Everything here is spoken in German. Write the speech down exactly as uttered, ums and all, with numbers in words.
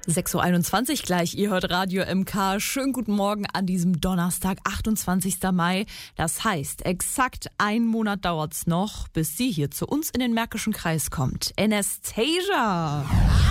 sechs Uhr einundzwanzig gleich, ihr hört Radio M K. Schönen guten Morgen an diesem Donnerstag, achtundzwanzigsten Mai. Das heißt, exakt einen Monat dauert's noch, bis sie hier zu uns in den Märkischen Kreis kommt. Anastasia!